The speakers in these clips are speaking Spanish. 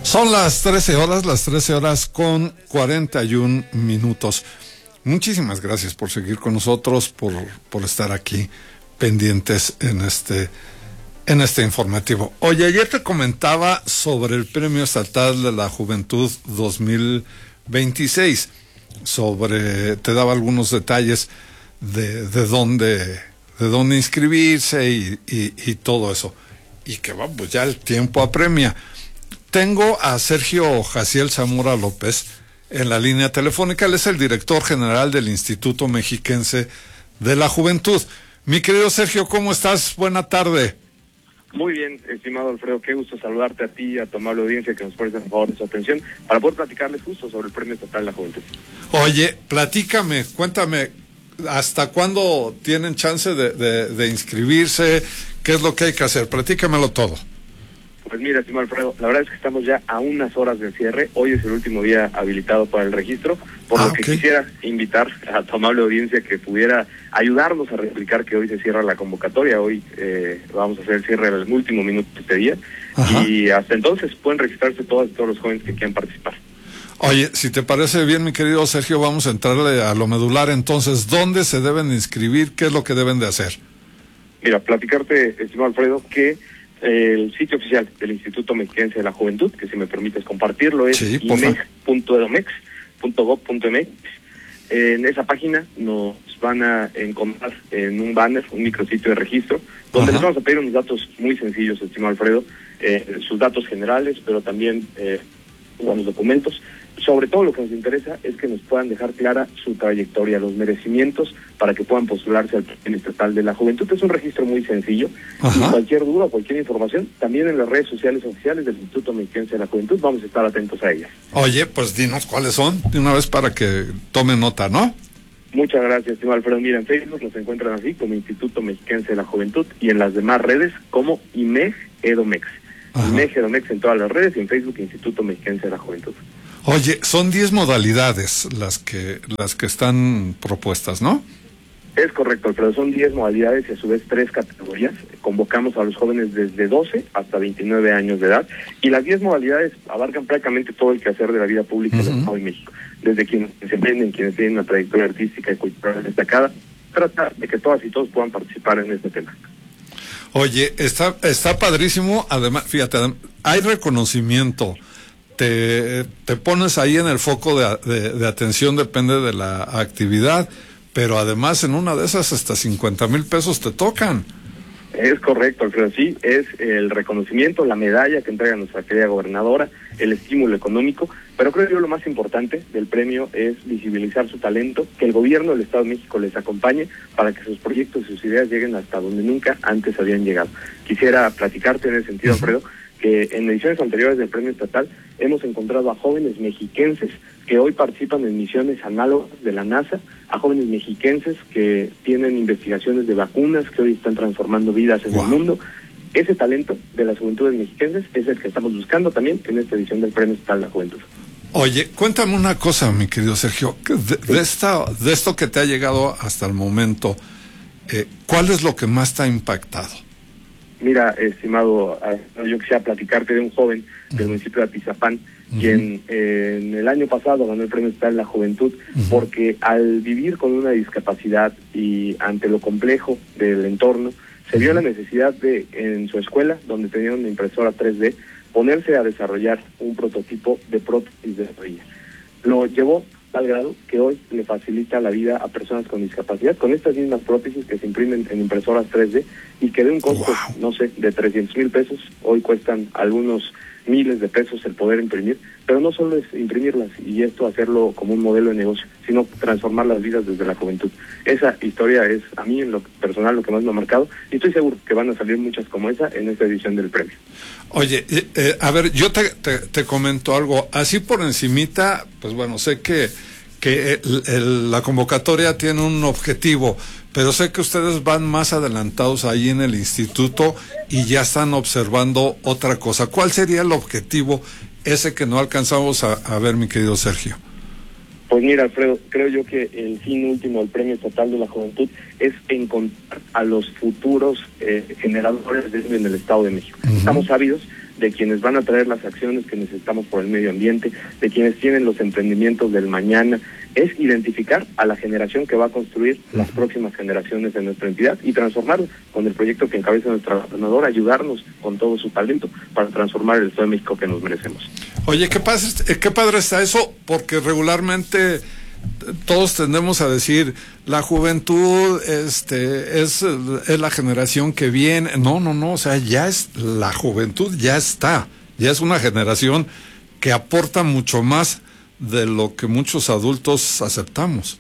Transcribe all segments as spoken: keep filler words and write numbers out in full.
Son las trece horas, las trece horas con cuarenta y un minutos. Muchísimas gracias por seguir con nosotros, por, por estar aquí pendientes en este, en este informativo. Oye, ayer te comentaba sobre el Premio Estatal de la Juventud dos mil veintiséis, sobre, te daba algunos detalles de, de dónde, de dónde inscribirse y, y, y todo eso. Y que va, pues ya el tiempo apremia. Tengo a Sergio Jaciel Zamora López en la línea telefónica. Él es el director general del Instituto Mexiquense de la Juventud. Mi querido Sergio, ¿cómo estás? Buena tarde. Muy bien, estimado Alfredo, qué gusto saludarte a ti y a tu amable audiencia que nos presta a favor de su atención para poder platicarles justo sobre el Premio Estatal de la Juventud. Oye, platícame, cuéntame, ¿hasta cuándo tienen chance de, de, de inscribirse? ¿Qué es lo que hay que hacer? Platícamelo todo. Pues mira, estimado Alfredo, la verdad es que estamos ya a unas horas del cierre. Hoy es el último día habilitado para el registro, por ah, lo que okay. quisiera invitar a tu amable audiencia que pudiera ayudarnos a replicar que hoy se cierra la convocatoria. Hoy eh, vamos a hacer el cierre del último minuto de este día. Ajá. Y hasta entonces pueden registrarse todos, todos los jóvenes que quieran participar. Oye, si te parece bien, mi querido Sergio, vamos a entrarle a lo medular. Entonces, ¿dónde se deben inscribir? ¿Qué es lo que deben de hacer? Mira, platicarte, estimado Alfredo, que el sitio oficial del Instituto Mexiquense de la Juventud, que si me permites compartirlo, es sí, i m e x punto edomex punto gob punto m x. En esa página nos van a encontrar en un banner, un micrositio de registro, donde Ajá. les vamos a pedir unos datos muy sencillos, estimado Alfredo, eh, sus datos generales, pero también eh, los documentos. Sobre todo lo que nos interesa es que nos puedan dejar clara su trayectoria, los merecimientos, para que puedan postularse al Premio Estatal de la Juventud. Es un registro muy sencillo. Ajá. Y cualquier duda, cualquier información, también en las redes sociales oficiales del Instituto Mexiquense de la Juventud, vamos a estar atentos a ellas. Oye, pues dinos cuáles son, de una vez para que tomen nota, ¿no? Muchas gracias, estimado Alfredo. Mira, en Facebook nos encuentran así como Instituto Mexiquense de la Juventud y en las demás redes como I M E G Edomex. I M E G Edomex en todas las redes y en Facebook Instituto Mexiquense de la Juventud. Oye, son diez modalidades las que las que están propuestas, ¿no? Es correcto, pero son diez modalidades y a su vez tres categorías. Convocamos a los jóvenes desde doce hasta veintinueve años de edad y las diez modalidades abarcan prácticamente todo el quehacer de la vida pública uh-huh. del Estado de México. Desde quienes se emprenden, quienes tienen una trayectoria artística y cultural destacada, trata de que todas y todos puedan participar en este tema. Oye, está está padrísimo, además, fíjate, hay reconocimiento. Te, te pones ahí en el foco de, de, de atención, depende de la actividad, pero además en una de esas hasta cincuenta mil pesos te tocan. Es correcto, Alfredo, sí, es el reconocimiento, la medalla que entrega nuestra querida gobernadora, el estímulo económico, pero creo yo lo más importante del premio es visibilizar su talento, que el gobierno del Estado de México les acompañe para que sus proyectos y sus ideas lleguen hasta donde nunca antes habían llegado. Quisiera platicarte en ese sentido, Alfredo, que en ediciones anteriores del Premio Estatal hemos encontrado a jóvenes mexiquenses que hoy participan en misiones análogas de la NASA, a jóvenes mexiquenses que tienen investigaciones de vacunas que hoy están transformando vidas en wow. el mundo. Ese talento de las juventudes mexiquenses es el que estamos buscando también en esta edición del Premio Estatal de la Juventud. Oye, cuéntame una cosa, mi querido Sergio, de, sí. de, esta, de esto que te ha llegado hasta el momento, eh, ¿cuál es lo que más te ha impactado? Mira, estimado, yo quisiera platicarte de un joven del municipio de Atizapán, uh-huh. quien eh, en el año pasado ganó el Premio Estatal de la Juventud, uh-huh. porque al vivir con una discapacidad y ante lo complejo del entorno, se vio uh-huh. la necesidad de, en su escuela, donde tenía una impresora tres D, ponerse a desarrollar un prototipo de prótesis de rodilla. Lo llevó al grado que hoy le facilita la vida a personas con discapacidad con estas mismas prótesis que se imprimen en impresoras tres D y que de un costo, wow. no sé, de trescientos mil pesos, hoy cuestan algunos miles de pesos el poder imprimir, pero no solo es imprimirlas y esto hacerlo como un modelo de negocio, sino transformar las vidas desde la juventud. Esa historia es a mí en lo personal lo que más me ha marcado y estoy seguro que van a salir muchas como esa en esta edición del premio. Oye, eh, a ver, yo te, te, te comento algo, así por encimita, pues bueno, sé que, que el, el, la convocatoria tiene un objetivo, pero sé que ustedes van más adelantados ahí en el instituto y ya están observando otra cosa. ¿Cuál sería el objetivo ese que no alcanzamos a, a ver, mi querido Sergio? Pues mira, Alfredo, creo yo que el fin último del Premio Estatal de la Juventud es encontrar a los futuros eh, generadores de en el Estado de México. Uh-huh. Estamos ávidos de quienes van a traer las acciones que necesitamos por el medio ambiente, de quienes tienen los emprendimientos del mañana. Es identificar a la generación que va a construir las próximas generaciones de nuestra entidad y transformarlo con el proyecto que encabeza nuestra gobernadora, ayudarnos con todo su talento para transformar el Estado de México que nos merecemos. Oye, qué padre, qué padre está eso, porque regularmente todos tendemos a decir la juventud este es, es la generación que viene. No, no, no, o sea, ya es la juventud, ya está, ya es una generación que aporta mucho más de lo que muchos adultos aceptamos.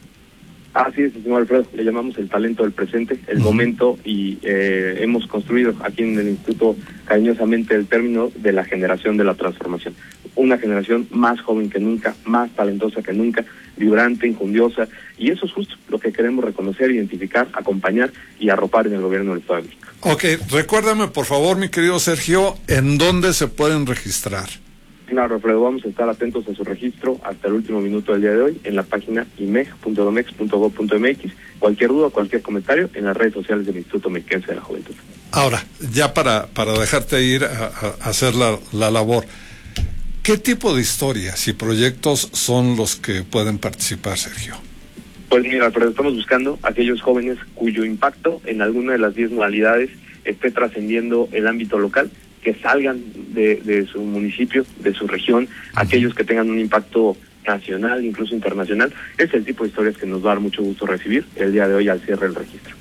Así es, señor Alfredo, le llamamos el talento del presente, el uh-huh. momento, y eh, hemos construido aquí en el Instituto cariñosamente el término de la generación de la transformación. Una generación más joven que nunca, más talentosa que nunca, vibrante, injundiosa, y eso es justo lo que queremos reconocer, identificar, acompañar y arropar en el gobierno del Estado de México. Ok, recuérdame por favor, mi querido Sergio, ¿en dónde se pueden registrar? Claro, Alfredo, vamos a estar atentos a su registro hasta el último minuto del día de hoy en la página i m e g punto domex punto gob punto m x. Cualquier duda, cualquier comentario en las redes sociales del Instituto Mexiquense de la Juventud. Ahora, ya para, para dejarte ir a, a hacer la, la labor, ¿qué tipo de historias y proyectos son los que pueden participar, Sergio? Pues mira, Alfredo, estamos buscando aquellos jóvenes cuyo impacto en alguna de las diez modalidades esté trascendiendo el ámbito local, que salgan de, de su municipio, de su región, aquellos que tengan un impacto nacional, incluso internacional. Es el tipo de historias que nos va a dar mucho gusto recibir el día de hoy al cierre del registro.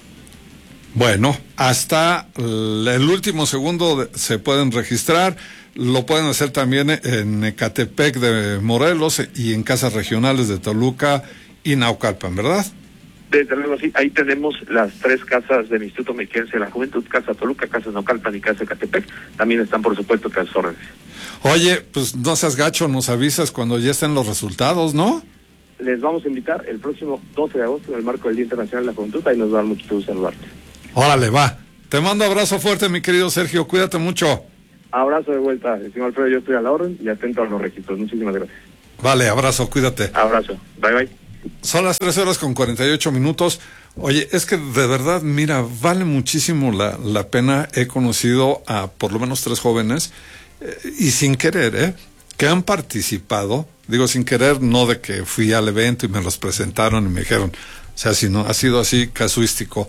Bueno, hasta el último segundo se pueden registrar, lo pueden hacer también en Ecatepec de Morelos y en casas regionales de Toluca y Naucalpan, ¿verdad? Desde luego, sí, ahí tenemos las tres casas del Instituto Mexiquense de la Juventud, Casa Toluca, Casa Naucalpan y Casa Ecatepec. También están, por supuesto, que a sus órdenes. Oye, pues no seas gacho, nos avisas cuando ya estén los resultados, ¿no? Les vamos a invitar el próximo doce de agosto, en el marco del Día Internacional de la Juventud, ahí nos va a dar mucho gusto saludarte. Órale, va. Te mando abrazo fuerte, mi querido Sergio, cuídate mucho. Abrazo de vuelta, señor Alfredo, yo estoy a la orden y atento a los registros. Muchísimas gracias. Vale, abrazo, cuídate. Abrazo, bye bye. Son las tres horas con cuarenta y ocho minutos. Oye, es que de verdad, mira, vale muchísimo la, la pena. He conocido a por lo menos tres jóvenes, eh, y sin querer, ¿eh? que han participado. Digo, sin querer, no de que fui al evento y me los presentaron y me dijeron. O sea, sino ha sido así casuístico.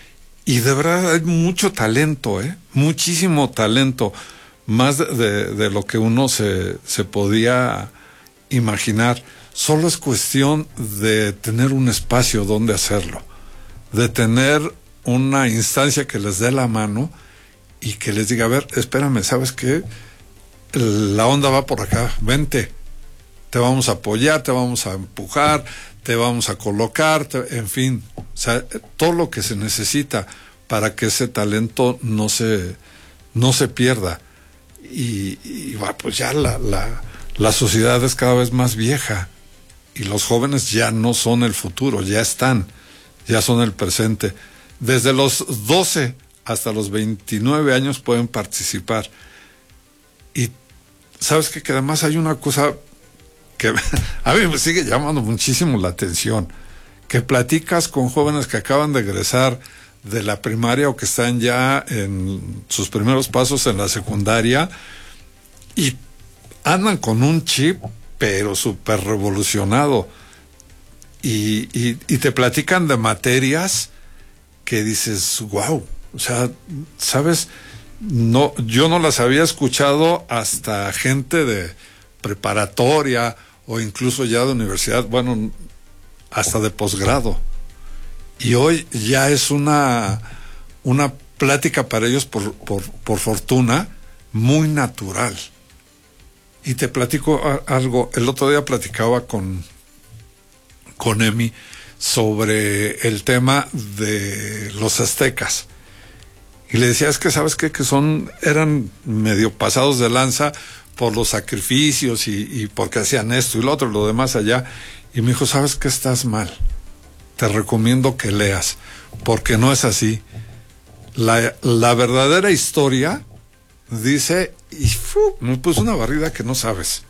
Y de verdad hay mucho talento, ¿eh? Muchísimo talento. Más de, de, de lo que uno se, se podía imaginar. Solo es cuestión de tener un espacio donde hacerlo, de tener una instancia que les dé la mano y que les diga, a ver, espérame, ¿sabes qué? La onda va por acá, vente, te vamos a apoyar, te vamos a empujar, te vamos a colocar, te, en fin, o sea, todo lo que se necesita para que ese talento no se, no se pierda. Y, y bueno, pues ya la, la, la sociedad es cada vez más vieja. Y los jóvenes ya no son el futuro, ya están, ya son el presente. Desde los doce hasta los veintinueve años pueden participar. Y sabes qué? Que además hay una cosa que a mí me sigue llamando muchísimo la atención, que platicas con jóvenes que acaban de egresar de la primaria o que están ya en sus primeros pasos en la secundaria y andan con un chip pero súper revolucionado, y, y, y te platican de materias que dices, wow, o sea, ¿sabes? No, yo no las había escuchado hasta gente de preparatoria o incluso ya de universidad, bueno, hasta de posgrado. Y hoy ya es una, una plática para ellos, por, por, por fortuna, muy natural. Y te platico algo. El otro día platicaba con, con Emi sobre el tema de los aztecas. Y le decía, es que sabes qué, que son, eran medio pasados de lanza por los sacrificios y, y porque hacían esto y lo otro, lo demás allá. Y me dijo, ¿sabes qué? Estás mal. Te recomiendo que leas, porque no es así. La, la verdadera historia dice, y fu, me puso una barrida que no sabes,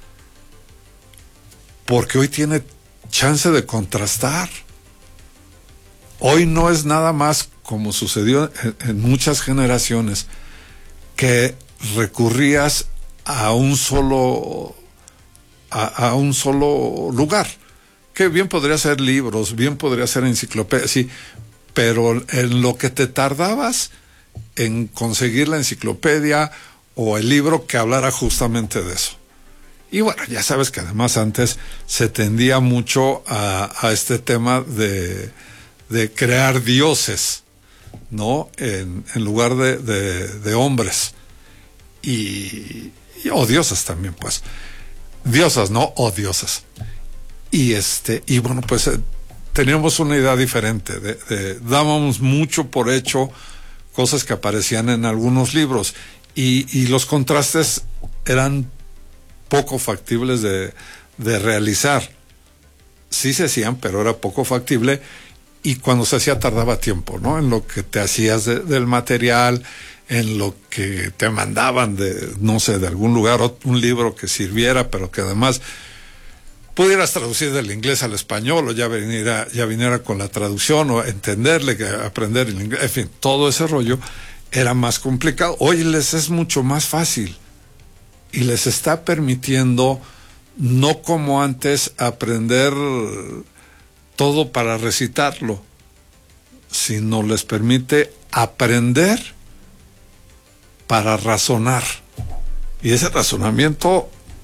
porque hoy tiene chance de contrastar. Hoy no es nada más como sucedió en, en muchas generaciones, que recurrías a un solo a, a un solo lugar, que bien podría ser libros, bien podría ser enciclopedias, sí, pero en lo que te tardabas en conseguir la enciclopedia o el libro que hablara justamente de eso. Y bueno, ya sabes que además antes se tendía mucho a, a este tema de, de crear dioses, ¿no? En, en lugar de, de, de hombres. Y, y o diosas también, pues. Diosas, ¿no? O diosas. Y este, y bueno, pues eh, teníamos una idea diferente. De, de, dábamos mucho por hecho cosas que aparecían en algunos libros. Y, y los contrastes eran poco factibles de, de realizar. Sí se hacían, pero era poco factible, y cuando se hacía tardaba tiempo, ¿no? En lo que te hacías de, del material, en lo que te mandaban de, no sé, de algún lugar, un libro que sirviera, pero que además pudieras traducir del inglés al español, o ya viniera, ya viniera con la traducción, o entenderle, que aprender el inglés, en fin, todo ese rollo era más complicado. Hoy les es mucho más fácil. Y les está permitiendo, no como antes, aprender todo para recitarlo, sino les permite aprender para razonar. Y ese razonamiento,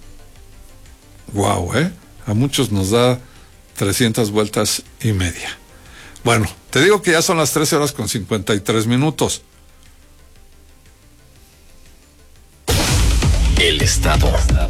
wow, ¿eh? A muchos nos da trescientas vueltas y media. Bueno, te digo que ya son las trece horas con cincuenta y tres minutos. El Estado.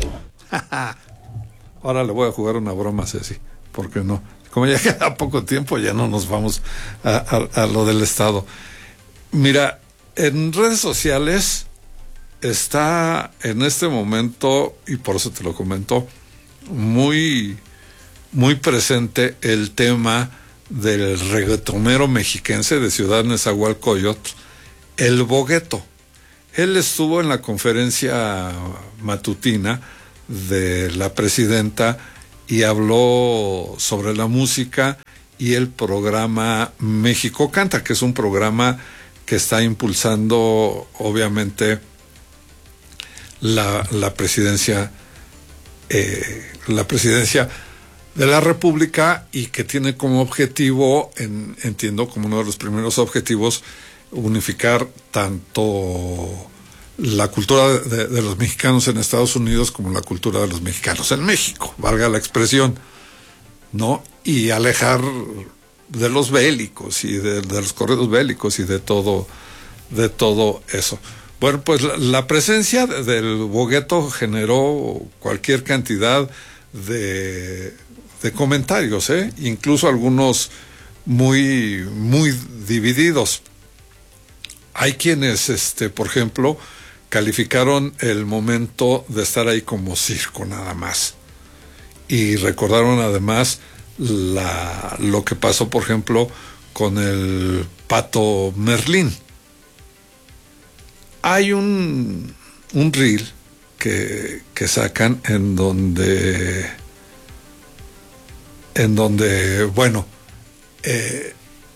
Ahora le voy a jugar una broma a Ceci, ¿por qué no? Como ya queda poco tiempo, ya no nos vamos a, a, a lo del Estado. Mira, en redes sociales está en este momento, y por eso te lo comento, muy, muy presente el tema del reggaetonero mexiquense de Ciudad Nezahualcóyotl, el Bogueto. Él estuvo en la conferencia matutina de la presidenta y habló sobre la música y el programa México Canta, que es un programa que está impulsando, obviamente, la, la presidencia, eh, la presidencia de la República, y que tiene como objetivo, en, entiendo como uno de los primeros objetivos, unificar tanto la cultura de, de los mexicanos en Estados Unidos como la cultura de los mexicanos en México, valga la expresión, ¿no? Y alejar de los bélicos y de, de los corridos bélicos y de todo, de todo eso. Bueno, pues la, la presencia de, del Bogueto generó cualquier cantidad de, de comentarios, ¿eh? Incluso algunos muy, muy divididos. Hay quienes, este, por ejemplo, calificaron el momento de estar ahí como circo nada más. Y recordaron además la, lo que pasó, por ejemplo, con el Pato Merlín. Hay un, un reel que, que sacan en donde, en donde, bueno, eh,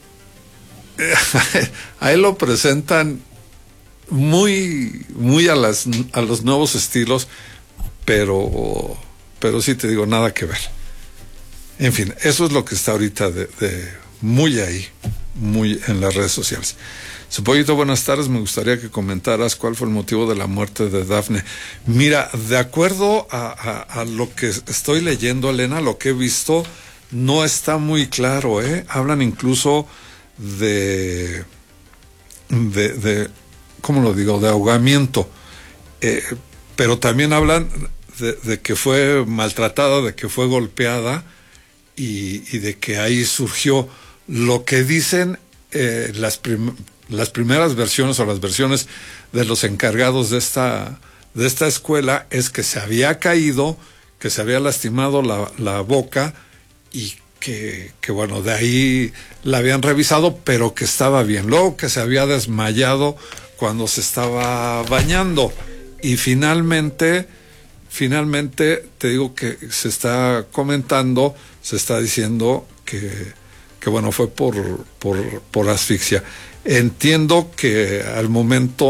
a él lo presentan muy muy a las a los nuevos estilos, pero pero sí te digo, nada que ver. En fin, eso es lo que está ahorita de, de muy ahí, muy en las redes sociales. Supollito, buenas tardes, me gustaría que comentaras cuál fue el motivo de la muerte de Dafne. Mira, de acuerdo a, a, a lo que estoy leyendo, Elena, lo que he visto, no está muy claro, ¿eh? Hablan incluso de, de, de, ¿cómo lo digo?, de ahogamiento, eh, pero también hablan de, de que fue maltratada, de que fue golpeada, y, y de que ahí surgió. Lo que dicen eh, las, prim las primeras versiones o las versiones de los encargados de esta, de esta escuela es que se había caído, que se había lastimado la, la boca, y Que, que bueno, de ahí la habían revisado, pero que estaba bien. Luego que se había desmayado cuando se estaba bañando. Y finalmente, finalmente, te digo que se está comentando, se está diciendo que, que bueno, fue por, por, por asfixia. Entiendo que al momento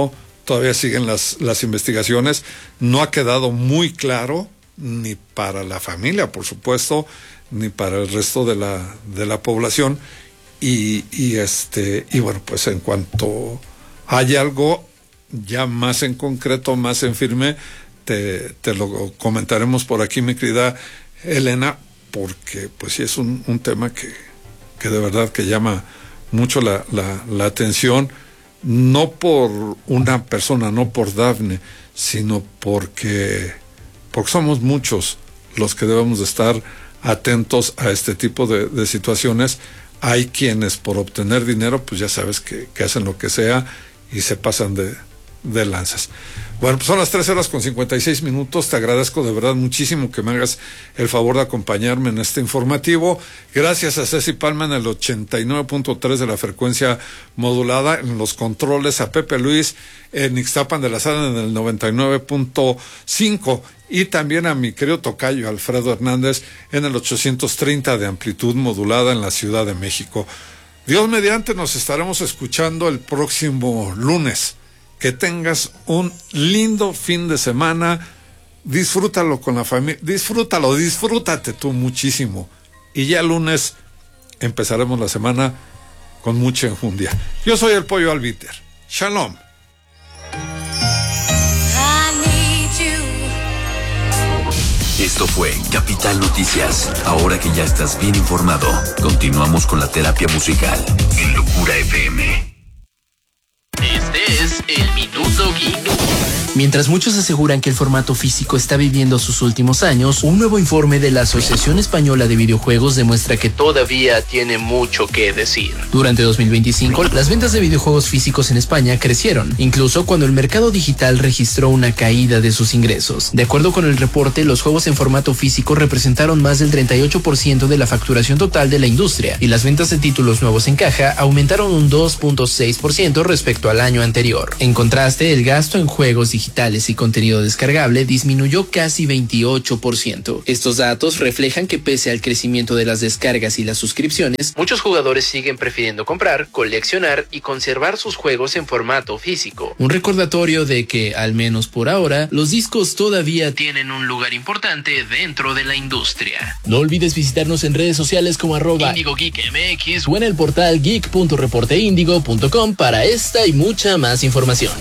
todavía siguen las, las investigaciones. No ha quedado muy claro, ni para la familia, por supuesto, ni para el resto de la, de la población. Y, y este, y bueno, pues en cuanto haya algo ya más en concreto, más en firme, te, te lo comentaremos por aquí, mi querida Elena, porque pues sí es un, un tema que, que de verdad que llama mucho la, la, la atención, no por una persona, no por Dafne, sino porque, porque somos muchos los que debemos de estar atentos a este tipo de, de situaciones. Hay quienes por obtener dinero, pues ya sabes que, que hacen lo que sea y se pasan de, de lanzas. Bueno, pues son las tres horas con cincuenta y seis minutos. Te agradezco de verdad muchísimo que me hagas el favor de acompañarme en este informativo. Gracias a Ceci Palma en el ochenta y nueve punto tres de la frecuencia modulada, en los controles, a Pepe Luis en Ixtapan de la Sala en el noventa y nueve punto cinco, y también a mi querido tocayo Alfredo Hernández en el ochocientos treinta de amplitud modulada en la Ciudad de México. Dios mediante, nos estaremos escuchando el próximo lunes. Que tengas un lindo fin de semana, disfrútalo con la familia, disfrútalo, disfrútate tú muchísimo. Y ya el lunes empezaremos la semana con mucha enjundia. Yo soy el Pollo Albiter. Shalom. Esto fue Capital Noticias. Ahora que ya estás bien informado, continuamos con la terapia musical en Locura F M. Este es el Minuto Geek. Mientras muchos aseguran que el formato físico está viviendo sus últimos años, un nuevo informe de la Asociación Española de Videojuegos demuestra que todavía tiene mucho que decir. Durante dos mil veinticinco, las ventas de videojuegos físicos en España crecieron, incluso cuando el mercado digital registró una caída de sus ingresos. De acuerdo con el reporte, los juegos en formato físico representaron más del treinta y ocho por ciento de la facturación total de la industria, y las ventas de títulos nuevos en caja aumentaron un dos punto seis por ciento respecto al año anterior. En contraste, el gasto en juegos digitales y contenido descargable disminuyó casi veintiocho por ciento. Estos datos reflejan que pese al crecimiento de las descargas y las suscripciones, muchos jugadores siguen prefiriendo comprar, coleccionar y conservar sus juegos en formato físico. Un recordatorio de que, al menos por ahora, los discos todavía tienen un lugar importante dentro de la industria. No olvides visitarnos en redes sociales como arroba Indigo Geek M X o en el portal geek punto reporteindigo punto com para esta y mucha más información.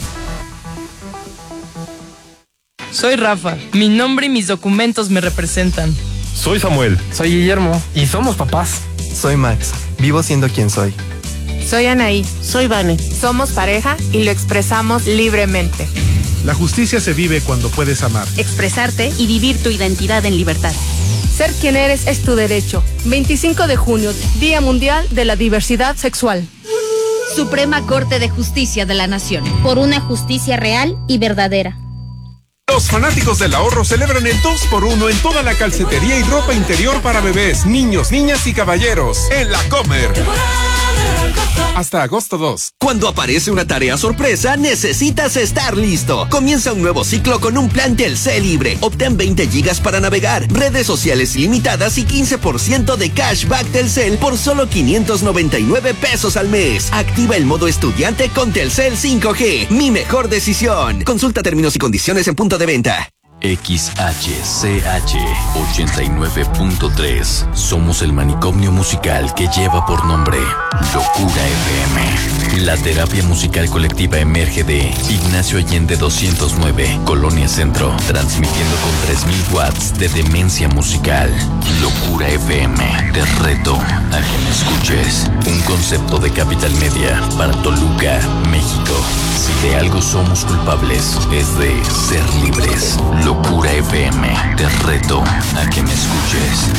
Soy Rafa. Mi nombre y mis documentos me representan. Soy Samuel. Soy Guillermo. Y somos papás. Soy Max. Vivo siendo quien soy. Soy Anaí. Soy Vane. Somos pareja y lo expresamos libremente. La justicia se vive cuando puedes amar, expresarte y vivir tu identidad en libertad. Ser quien eres es tu derecho. veinticinco de junio, Día Mundial de la Diversidad Sexual. Suprema Corte de Justicia de la Nación. Por una justicia real y verdadera. Los fanáticos del ahorro celebran el dos por uno en toda la calcetería y ropa interior para bebés, niños, niñas y caballeros en La Comer. Hasta agosto dos. Cuando aparece una tarea sorpresa, necesitas estar listo. Comienza un nuevo ciclo con un plan Telcel libre. Obtén veinte gigas para navegar, redes sociales ilimitadas y quince por ciento de cashback Telcel por solo quinientos noventa y nueve pesos al mes. Activa el modo estudiante con Telcel cinco G. Mi mejor decisión. Consulta términos y condiciones en punto de venta. X H C H ochenta y nueve punto tres. Somos el manicomio musical que lleva por nombre Locura F M. La terapia musical colectiva emerge de Ignacio Allende doscientos nueve, Colonia Centro, transmitiendo con tres mil watts de demencia musical. Locura F M, te reto a que me escuches. Un concepto de Capital Media para Toluca, México. Si de algo somos culpables, es de ser libres. Locura F M, te reto a que me escuches.